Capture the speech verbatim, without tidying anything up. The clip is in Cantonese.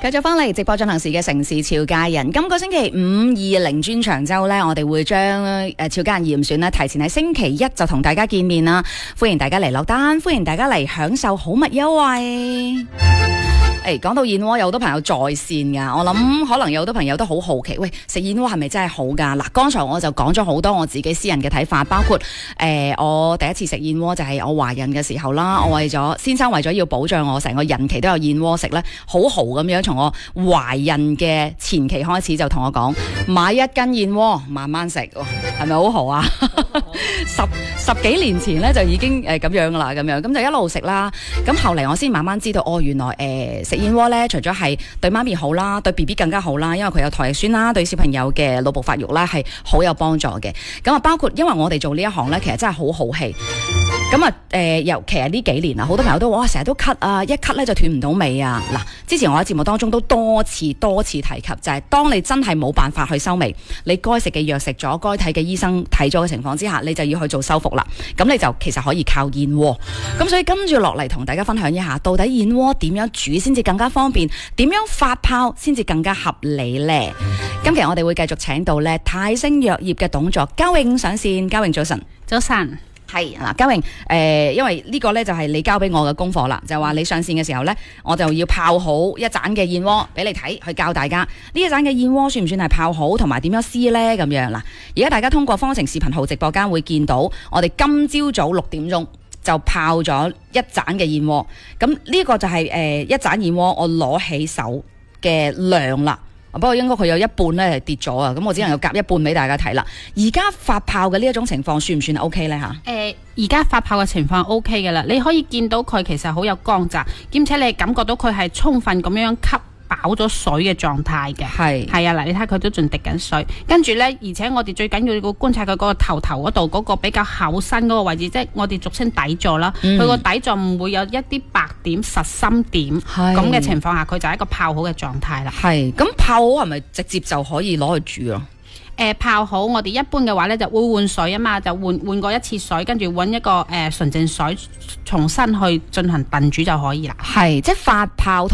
繼續翻嚟直播進行時嘅城市俏佳人，今個星期五二零專場周呢，我哋會將誒俏佳人嚴選呢提前喺星期一就同大家見面啦，歡迎大家嚟落單，歡迎大家嚟享受好物優惠。誒，講到燕窩，有好多朋友在線噶，我諗可能有好多朋友都好好奇，喂，食燕窩係咪真係好噶？嗱，剛才我就講咗好多我自己私人嘅睇法，包括誒、呃，我第一次食燕窩就係我懷孕嘅時候啦，我為咗先生為咗要保障我成個孕期都有燕窩食咧，好豪咁樣從我懷孕嘅前期開始就同我講，買一斤燕窩慢慢食，係咪好豪啊？十十幾年前咧就已經誒咁樣噶啦，咁樣咁就一路食啦。咁後嚟我先慢慢知道，哦，原來誒、呃、食燕窩咧，除咗係對媽咪好啦，對 B B 更加好啦，因為佢有唾液酸啦，對小朋友嘅腦部發育咧係好有幫助嘅。咁啊，包括因為我哋做呢一行咧，其實真係好好氣。咁啊，誒、呃，尤其係呢幾年啊，好多朋友都話成日都咳啊，一咳咧就斷唔到尾啊。嗱，之前我喺節目當中都多次多次提及，就係、是、當你真係冇辦法去收尾，你該食嘅藥食咗，該睇嘅醫生睇咗嘅情況之下，你就要去做修復啦。咁你就其實可以靠燕窩。咁所以跟住落嚟同大家分享一下，到底燕窩點樣煮先至更加方便，點樣發泡先至更加合理呢？今期我哋會繼續請到咧泰星藥業嘅董座嘉穎上線。嘉穎早晨。 早晨。 係嗱，嘉穎，誒、呃，因為呢個咧就係你交俾我嘅功課啦，就話你上線嘅時候咧，我就要泡好一盞嘅燕窩俾你睇，去教大家呢一盞嘅燕窩算唔算係泡好，同埋點樣撕咧咁樣嗱。而家大家通過方程視頻號直播間會見到，我哋今朝早六點鐘就泡咗一盞嘅燕窩，咁呢個就係、是、誒、呃、一盞燕窩我攞起手嘅量啦。不過應該佢有一半咧係跌咗啊，咁我只能夠夾一半俾大家睇啦。而家發泡嘅呢一種情況算唔算 O K 咧吓？誒、 呃，而家發泡嘅情況 O K 嘅啦，你可以見到佢其實好有光澤，兼且你感覺到佢係充分咁樣吸飽咗水嘅狀態嘅。係係啊，嗱，你睇佢都仲滴緊水，跟住咧，而且我哋最緊要要觀察佢嗰個頭頭嗰度嗰個比較厚身嗰個位置，即係我哋俗稱底座啦。佢個、嗯、底座唔會有一啲白點實心點咁嘅情況下，佢就係一個泡好嘅狀態啦。係咁泡好係咪直接就可以攞去煮啊？誒、呃、泡好，我哋一般嘅話咧就會換水啊嘛，就換換過一次水，跟住揾一個誒、呃、純淨水重新去進行燉煮就可以啦。係即係發泡。